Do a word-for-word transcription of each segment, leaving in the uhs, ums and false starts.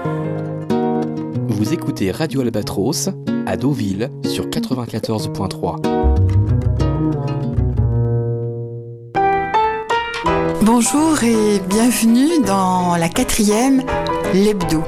Vous écoutez Radio Albatros à Deauville sur quatre-vingt-quatorze point trois. Bonjour et bienvenue dans la quatrième, l'hebdo.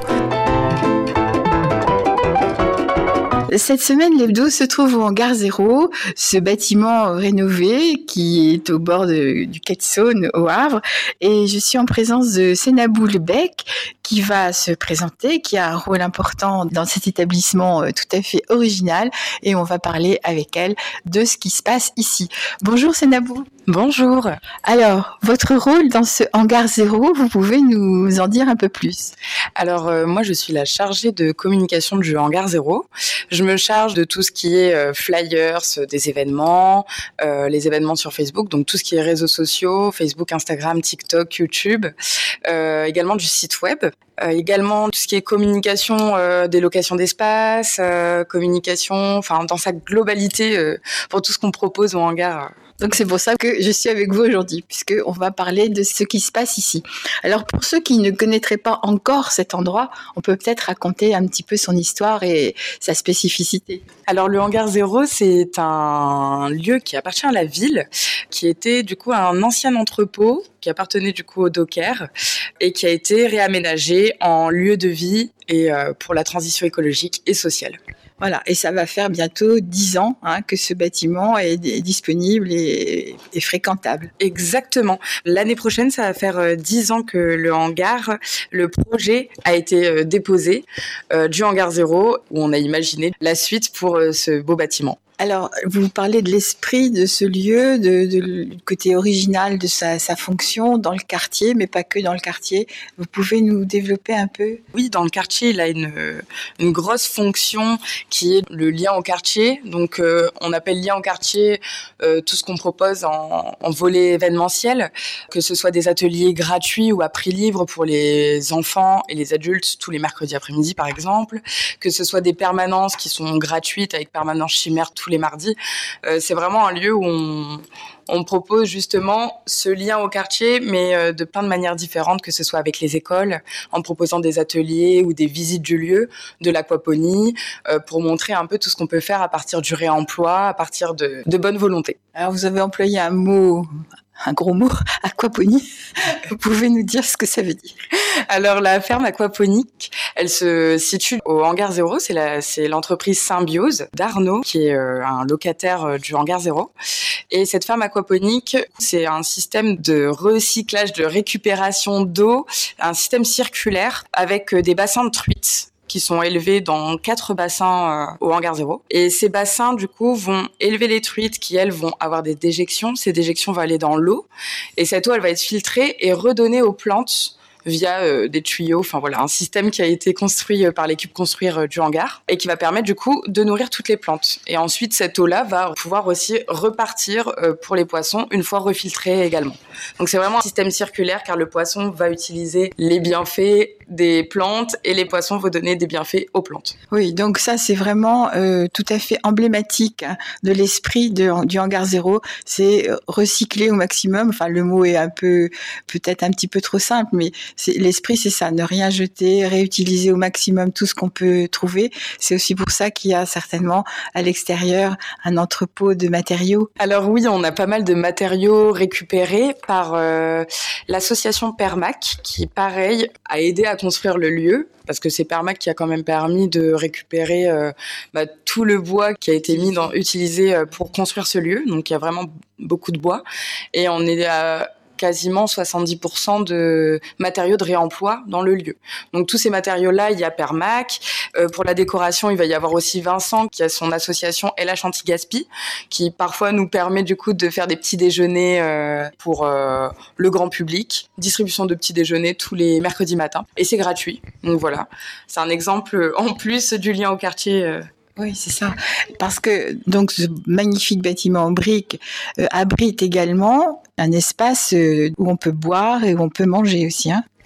Cette semaine, l'hebdo se trouve au Hangar Zéro, ce bâtiment rénové qui est au bord de, du quai de Saône au Havre. Et je suis en présence de Sénabou Lebec qui va se présenter, qui a un rôle important dans cet établissement tout à fait original. Et on va parler avec elle de ce qui se passe ici. Bonjour Sénabou. Bonjour. Alors, votre rôle dans ce Hangar Zéro, vous pouvez nous en dire un peu plus? Alors, euh, moi, je suis la chargée de communication du Hangar Zéro. Je me charge de tout ce qui est euh, flyers, des événements, euh, les événements sur Facebook, donc tout ce qui est réseaux sociaux, Facebook, Instagram, TikTok, YouTube, euh, également du site web. Euh, également tout ce qui est communication euh, des locations d'espace, euh, communication, enfin dans sa globalité euh, pour tout ce qu'on propose au hangar. Donc c'est pour ça que je suis avec vous aujourd'hui, puisqu'on va parler de ce qui se passe ici. Alors pour ceux qui ne connaîtraient pas encore cet endroit, on peut peut-être raconter un petit peu son histoire et sa spécificité. Alors le Hangar Zéro, c'est un lieu qui appartient à la ville, qui était du coup un ancien entrepôt, qui appartenait du coup au Docker et qui a été réaménagé en lieu de vie et euh, pour la transition écologique et sociale. Voilà, et ça va faire bientôt dix ans hein, que ce bâtiment est, est disponible et, et fréquentable. Exactement. L'année prochaine, ça va faire euh, dix ans que le hangar, le projet a été euh, déposé euh, du Hangar Zéro, où on a imaginé la suite pour euh, ce beau bâtiment. Alors, vous parlez de l'esprit de ce lieu, de, de, du côté original de sa, sa fonction dans le quartier, mais pas que dans le quartier. Vous pouvez nous développer un peu? Oui, dans le quartier, il a une, une grosse fonction qui est le lien au quartier. Donc, euh, on appelle lien au quartier euh, tout ce qu'on propose en, en volet événementiel, que ce soit des ateliers gratuits ou à prix libre pour les enfants et les adultes tous les mercredis après-midi, par exemple, que ce soit des permanences qui sont gratuites avec permanence chimère tous les mardis. Euh, c'est vraiment un lieu où on, on propose justement ce lien au quartier, mais euh, de plein de manières différentes, que ce soit avec les écoles, en proposant des ateliers ou des visites du lieu, de l'aquaponie, euh, pour montrer un peu tout ce qu'on peut faire à partir du réemploi, à partir de, de bonne volonté. Alors vous avez employé un mot... un gros mot, aquaponie. Vous pouvez nous dire ce que ça veut dire? Alors, la ferme aquaponique, elle se situe au Hangar Zéro. C'est, la, c'est l'entreprise Symbiose d'Arnaud, qui est euh, un locataire euh, du Hangar Zéro. Et cette ferme aquaponique, c'est un système de recyclage, de récupération d'eau, un système circulaire avec euh, des bassins de truites qui sont élevés dans quatre bassins euh, au Hangar Zéro. Et ces bassins, du coup, vont élever les truites qui, elles, vont avoir des déjections. Ces déjections vont aller dans l'eau. Et cette eau, elle va être filtrée et redonnée aux plantes via euh, des tuyaux, enfin voilà, un système qui a été construit euh, par l'équipe construire euh, du hangar et qui va permettre du coup de nourrir toutes les plantes. Et ensuite, cette eau-là va pouvoir aussi repartir euh, pour les poissons une fois refiltrée également. Donc c'est vraiment un système circulaire car le poisson va utiliser les bienfaits des plantes et les poissons vont donner des bienfaits aux plantes. Oui, donc ça c'est vraiment euh, tout à fait emblématique hein, de l'esprit de, du Hangar Zéro, c'est recycler au maximum, enfin le mot est un peu, peut-être un petit peu trop simple, mais c'est, l'esprit c'est ça, ne rien jeter, réutiliser au maximum tout ce qu'on peut trouver. C'est aussi pour ça qu'il y a certainement à l'extérieur un entrepôt de matériaux. Alors oui, on a pas mal de matériaux récupérés par euh, l'association Permac qui, pareil, a aidé à construire le lieu, parce que c'est Permac qui a quand même permis de récupérer euh, bah, tout le bois qui a été mis dans, utilisé pour construire ce lieu. Donc il y a vraiment beaucoup de bois et on est à quasiment soixante-dix pour cent de matériaux de réemploi dans le lieu. Donc tous ces matériaux-là, il y a Permac. Euh, pour la décoration, il va y avoir aussi Vincent qui a son association L H Anti-Gaspi, qui parfois nous permet du coup de faire des petits déjeuners euh, pour euh, le grand public, distribution de petits déjeuners tous les mercredis matins, et c'est gratuit. Donc voilà, c'est un exemple en plus du lien au quartier. Euh, Oui, c'est ça. Parce que donc ce magnifique bâtiment en briques euh, abrite également un espace euh, où on peut boire et où on peut manger aussi. Hein.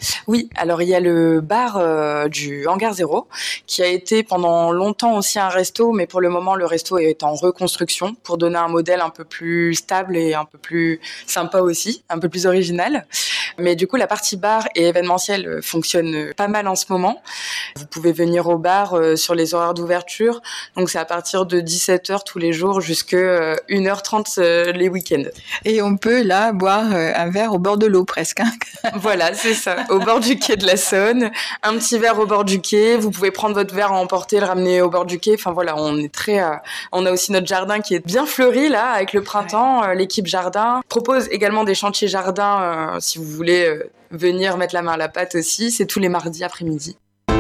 Oui, alors il y a le bar euh, du Hangar Zéro qui a été pendant longtemps aussi un resto, mais pour le moment le resto est en reconstruction pour donner un modèle un peu plus stable et un peu plus sympa aussi, un peu plus original. Mais du coup la partie bar et événementiel fonctionne pas mal en ce moment. Vous pouvez venir au bar euh, sur les horaires d'ouverture, donc c'est à partir de dix-sept heures tous les jours jusqu'à une heure trente euh, les week-ends. Et on peut là boire euh, un verre au bord de l'eau presque. Hein. Voilà, c'est ça, au bord du quai de la Saône, un petit verre au bord du quai, vous pouvez prendre votre verre à emporter, le ramener au bord du quai, enfin voilà, on est très, euh, on a aussi notre jardin qui est bien fleuri là, avec le printemps, euh, l'équipe jardin propose également des chantiers jardin, euh, si vous voulez euh, venir mettre la main à la pâte aussi, c'est tous les mardis après-midi.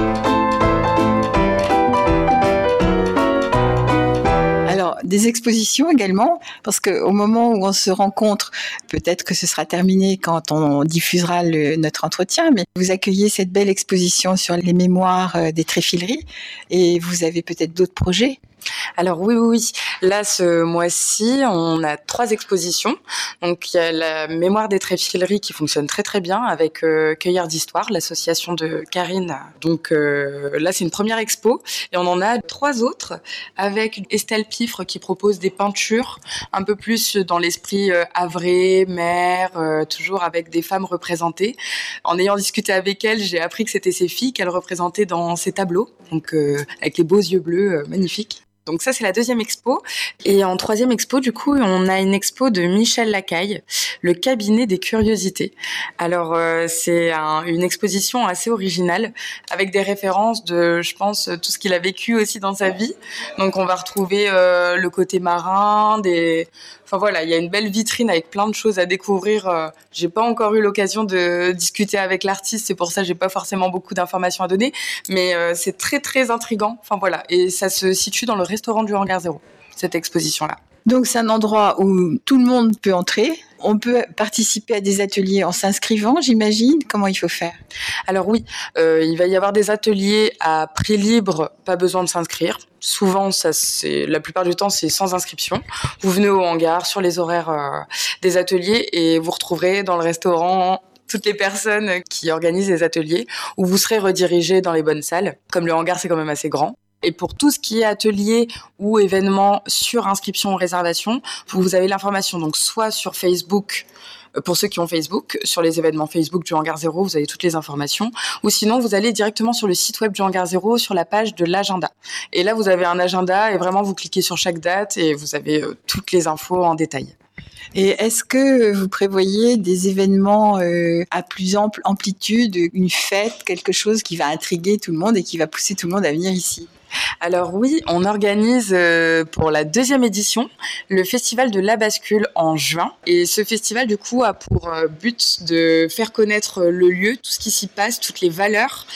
Alors, des expositions également, parce qu'au moment où on se rencontre, peut-être que ce sera terminé quand on diffusera le, notre entretien, mais vous accueillez cette belle exposition sur les mémoires des tréfileries et vous avez peut-être d'autres projets. Alors oui, oui, oui. Là, ce mois-ci, on a trois expositions. Donc, il y a la mémoire des tréfileries qui fonctionne très, très bien avec euh, Cueilleurs d'Histoire, l'association de Karine. Donc euh, là, c'est une première expo. Et on en a trois autres avec Estelle Piffre qui propose des peintures un peu plus dans l'esprit euh, Havrais, mer, euh, toujours avec des femmes représentées. En ayant discuté avec elle, j'ai appris que c'était ses filles qu'elle représentait dans ses tableaux. Donc, euh, avec les beaux yeux bleus, euh, magnifiques. Donc ça, c'est la deuxième expo. Et en troisième expo, du coup, on a une expo de Michel Lacaille, le cabinet des curiosités. Alors, euh, c'est un, une exposition assez originale, avec des références de, je pense, tout ce qu'il a vécu aussi dans sa vie. Donc, on va retrouver euh, le côté marin, des... Enfin voilà, il y a une belle vitrine avec plein de choses à découvrir. Euh, j'ai pas encore eu l'occasion de discuter avec l'artiste, c'est pour ça que j'ai pas forcément beaucoup d'informations à donner, mais euh, c'est très très intriguant. Enfin voilà, et ça se situe dans le restaurant du Hangar Zéro, cette exposition-là. Donc c'est un endroit où tout le monde peut entrer. On peut participer à des ateliers en s'inscrivant, j'imagine. Comment il faut faire ? Alors oui, euh, il va y avoir des ateliers à prix libre, pas besoin de s'inscrire. Souvent, ça, c'est, la plupart du temps, c'est sans inscription. Vous venez au hangar sur les horaires euh, des ateliers et vous retrouverez dans le restaurant toutes les personnes qui organisent les ateliers où vous serez redirigés dans les bonnes salles. Comme le hangar, c'est quand même assez grand. Et pour tout ce qui est atelier ou événement sur inscription ou réservation, vous avez l'information donc soit sur Facebook, pour ceux qui ont Facebook, sur les événements Facebook du Hangar Zéro, vous avez toutes les informations, ou sinon vous allez directement sur le site web du Hangar Zéro, sur la page de l'agenda. Et là, vous avez un agenda et vraiment vous cliquez sur chaque date et vous avez euh, toutes les infos en détail. Et est-ce que vous prévoyez des événements euh, à plus ample amplitude, une fête, quelque chose qui va intriguer tout le monde et qui va pousser tout le monde à venir ici ? Alors oui, on organise euh, pour la deuxième édition le festival de la bascule en juin. Et ce festival, du coup, a pour euh, but de faire connaître le lieu, tout ce qui s'y passe, toutes les valeurs.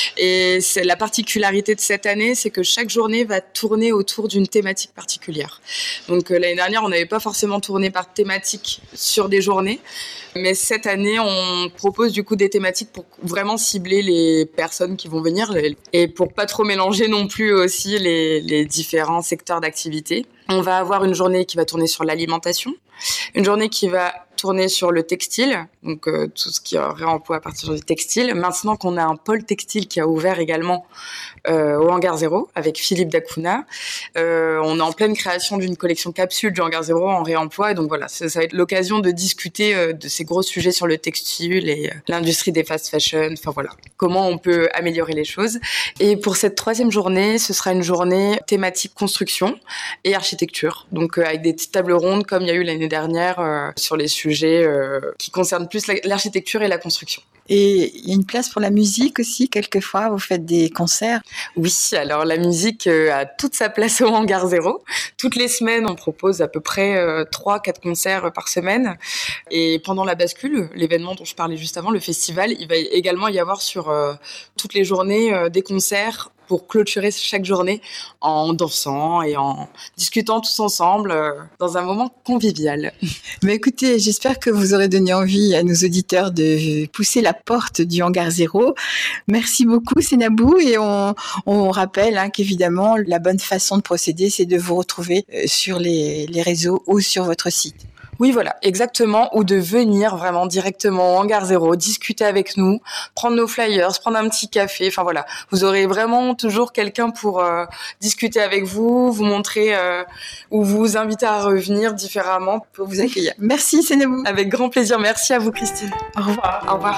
Et c'est la particularité de cette année, c'est que chaque journée va tourner autour d'une thématique particulière. Donc euh, l'année dernière, on n'avait pas forcément tourné par thématique sur des journées. Mais cette année, on propose du coup des thématiques pour vraiment cibler les personnes qui vont venir et pour pas trop mélanger non plus aussi les, les différents secteurs d'activité. On va avoir une journée qui va tourner sur l'alimentation, une journée qui va tourner sur le textile, donc euh, tout ce qui est réemploi à partir du textile. Maintenant qu'on a un pôle textile qui a ouvert également euh, au Hangar Zéro avec Philippe Dacuna, euh, on est en pleine création d'une collection capsule du Hangar Zéro en réemploi. Et donc voilà, ça, ça va être l'occasion de discuter euh, de ces gros sujets sur le textile et euh, l'industrie des fast fashion. Enfin voilà, comment on peut améliorer les choses. Et pour cette troisième journée, ce sera une journée thématique construction et architecture. Donc euh, avec des petites tables rondes comme il y a eu l'année dernière euh, sur les sujets euh, qui concernent plus la, l'architecture et la construction. Et il y a une place pour la musique aussi, quelquefois, vous faites des concerts. Oui, alors la musique euh, a toute sa place au Hangar Zéro. Toutes les semaines, on propose à peu près euh, trois quatre concerts par semaine. Et pendant la bascule, l'événement dont je parlais juste avant, le festival, il va également y avoir sur euh, toutes les journées euh, des concerts pour clôturer chaque journée en dansant et en discutant tous ensemble euh, dans un moment convivial. Mais écoutez, j'espère que vous aurez donné envie à nos auditeurs de pousser la porte du Hangar Zéro. Merci beaucoup, Sénabou, et on, on rappelle hein, qu'évidemment, la bonne façon de procéder, c'est de vous retrouver sur les, les réseaux ou sur votre site. Oui, voilà, exactement, ou de venir vraiment directement en Gare Zéro, discuter avec nous, prendre nos flyers, prendre un petit café. Enfin voilà, vous aurez vraiment toujours quelqu'un pour euh, discuter avec vous, vous montrer euh, ou vous inviter à revenir différemment pour vous accueillir. Merci Sénabou. Avec grand plaisir. Merci à vous, Christine. Au revoir. Au revoir.